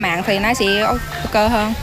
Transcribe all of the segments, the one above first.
Mạng thì nó sẽ ok hơn.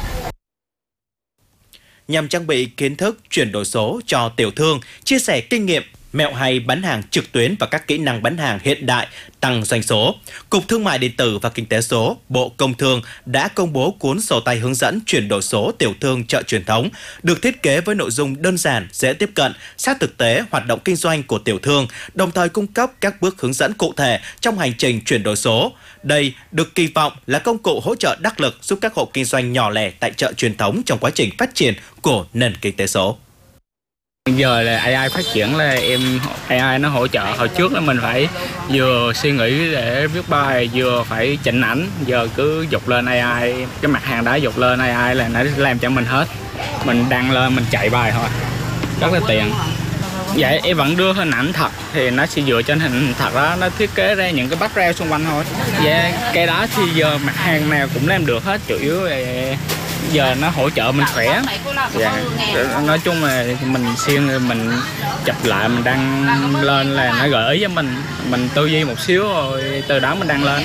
Nhằm trang bị kiến thức chuyển đổi số cho tiểu thương, chia sẻ kinh nghiệm, mẹo hay bán hàng trực tuyến và các kỹ năng bán hàng hiện đại, tăng doanh số, Cục Thương mại điện tử và Kinh tế số, Bộ Công Thương đã công bố cuốn sổ tay hướng dẫn chuyển đổi số tiểu thương chợ truyền thống, được thiết kế với nội dung đơn giản, dễ tiếp cận, sát thực tế hoạt động kinh doanh của tiểu thương, đồng thời cung cấp các bước hướng dẫn cụ thể trong hành trình chuyển đổi số. Đây được kỳ vọng là công cụ hỗ trợ đắc lực giúp các hộ kinh doanh nhỏ lẻ tại chợ truyền thống trong quá trình phát triển của nền kinh tế số. Giờ là AI phát triển là AI nó hỗ trợ. Hồi trước là mình phải vừa suy nghĩ để viết bài, vừa phải chỉnh ảnh. Giờ cứ dục lên AI, cái mặt hàng đó dục lên AI là nó làm cho mình hết. Mình đăng lên, mình chạy bài thôi, rất là tiện. Vậy em vẫn đưa hình ảnh thật thì nó sẽ dựa trên hình ảnh thật đó, nó thiết kế ra những cái background xung quanh thôi. Vậy cái đó thì giờ mặt hàng nào cũng làm được hết, chủ yếu là giờ nó hỗ trợ mình khỏe. Nói chung là mình siêng, mình chụp lại, mình đăng lên là nó gợi ý cho mình tư duy một xíu rồi từ đó mình đăng lên.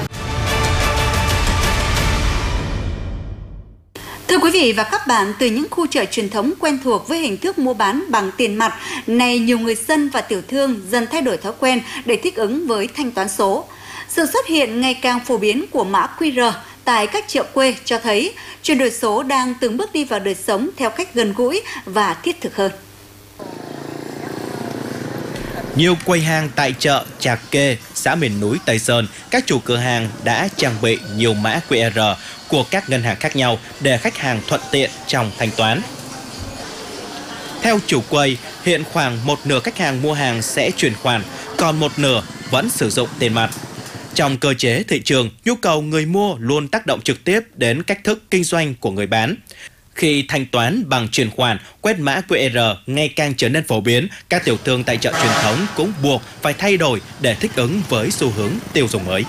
Thưa quý vị và các bạn, từ những khu chợ truyền thống quen thuộc với hình thức mua bán bằng tiền mặt, này nhiều người dân và tiểu thương dần thay đổi thói quen để thích ứng với thanh toán số. Sự xuất hiện ngày càng phổ biến của mã QR tại các chợ quê cho thấy chuyển đổi số đang từng bước đi vào đời sống theo cách gần gũi và thiết thực hơn. Nhiều quầy hàng tại chợ Trà Kê, xã miền núi Tây Sơn, các chủ cửa hàng đã trang bị nhiều mã QR của các ngân hàng khác nhau để khách hàng thuận tiện trong thanh toán. Theo chủ quầy, hiện khoảng một nửa khách hàng mua hàng sẽ chuyển khoản, còn một nửa vẫn sử dụng tiền mặt. Trong cơ chế thị trường, nhu cầu người mua luôn tác động trực tiếp đến cách thức kinh doanh của người bán. Khi thanh toán bằng chuyển khoản, quét mã QR ngày càng trở nên phổ biến, các tiểu thương tại chợ truyền thống cũng buộc phải thay đổi để thích ứng với xu hướng tiêu dùng mới.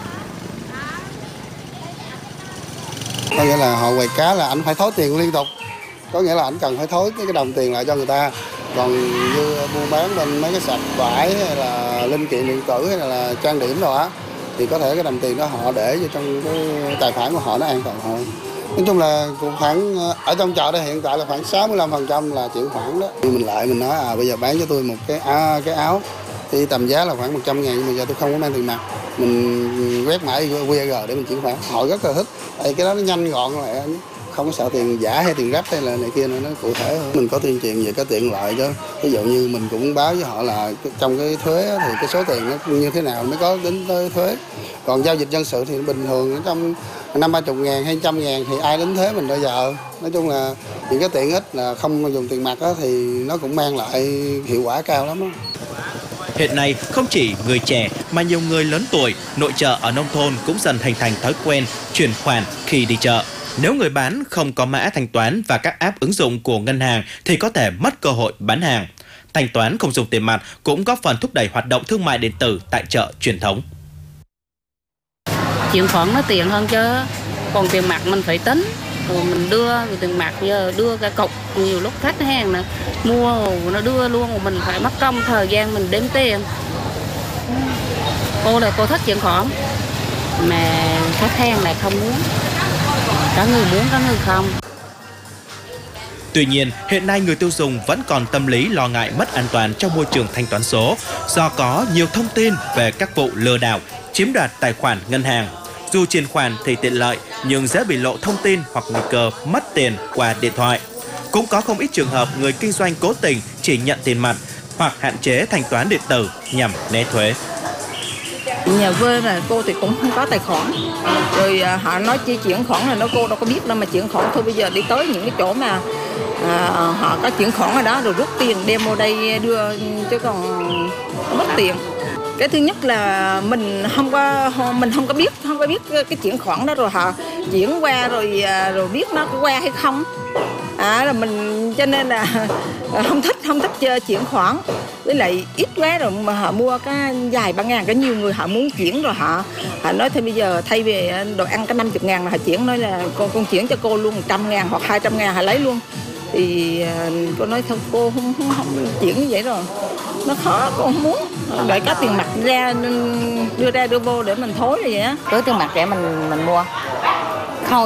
Có nghĩa là họ quầy cá là anh phải thối tiền liên tục, có nghĩa là anh cần phải thối cái đồng tiền lại cho người ta. Còn như buôn bán bên mấy cái sạp vải hay là linh kiện điện tử hay là trang điểm rồi á, thì có thể cái đồng tiền đó họ để vô trong cái tài khoản của họ nó an toàn hơn. Nói chung là khoảng ở trong chợ đây hiện tại là khoảng 65% là chuyển khoản đó. Mình nói bây giờ bán cho tôi một cái áo thì tầm giá là khoảng 100.000, nhưng mà giờ tôi không có mang tiền mặt, mình quét mã QR để mình chuyển khoản. Họ rất là thích, tại cái đó nó nhanh gọn lại, không có sợ tiền giả hay tiền rách hay là này kia, nó cụ thể hơn. Mình có tuyên truyền về cái tiện lợi chứ, ví dụ như mình cũng báo với họ là trong cái thuế thì cái số tiền nó như thế nào mới có đến tới thuế. Còn giao dịch dân sự thì bình thường trong 50-30 ngàn hay 100 ngàn thì ai đến thuế mình bao giờ. Nói chung là những cái tiện ích là không dùng tiền mặt đó, thì nó cũng mang lại hiệu quả cao lắm đó. Hiện nay, không chỉ người trẻ mà nhiều người lớn tuổi, nội chợ ở nông thôn cũng dần hình thành thói quen chuyển khoản khi đi chợ. Nếu người bán không có mã thanh toán và các app ứng dụng của ngân hàng thì có thể mất cơ hội bán hàng. Thanh toán không dùng tiền mặt cũng góp phần thúc đẩy hoạt động thương mại điện tử tại chợ truyền thống. Chuyển khoản nó tiện hơn chứ, còn tiền mặt mình phải tính, rồi mình đưa rồi tiền mặt giờ đưa cả cục, nhiều lúc khách hàng nè mua rồi nó đưa luôn, rồi mình phải mất công thời gian mình đếm tiền. Cô thích chuyển khoản mà khách hàng lại không muốn, có người muốn có người không. Tuy nhiên, hiện nay người tiêu dùng vẫn còn tâm lý lo ngại mất an toàn trong môi trường thanh toán số do có nhiều thông tin về các vụ lừa đảo, chiếm đoạt tài khoản ngân hàng. Dù chuyển khoản thì tiện lợi nhưng dễ bị lộ thông tin hoặc nguy cơ mất tiền qua điện thoại. Cũng có không ít trường hợp người kinh doanh cố tình chỉ nhận tiền mặt hoặc hạn chế thanh toán điện tử nhằm né thuế. Nhà quê mà cô thì cũng không có tài khoản, rồi họ nói chi chuyển khoản là cô đâu có biết đâu mà chuyển khoản. Thôi bây giờ đi tới những cái chỗ mà họ có chuyển khoản ở đó rồi rút tiền đem vô đây đưa, chứ còn mất tiền. Cái thứ nhất là mình không có biết cái chuyển khoản đó, rồi họ chuyển qua rồi biết nó có qua hay không. Là mình cho nên là không thích chuyển khoản, với lại ít quá rồi mà họ mua cái vài ba ngàn, có nhiều người họ muốn chuyển rồi họ nói thôi bây giờ thay vì đồ ăn cái 50 ngàn là họ chuyển, nói là con chuyển cho cô luôn 100 ngàn hoặc 200 ngàn họ lấy luôn. Thì cô nói thôi cô không chuyển như vậy rồi, nó khó, cô không muốn để có tiền mặt ra đưa vô để mình thối như vậy á. Có tiền mặt để mình mua.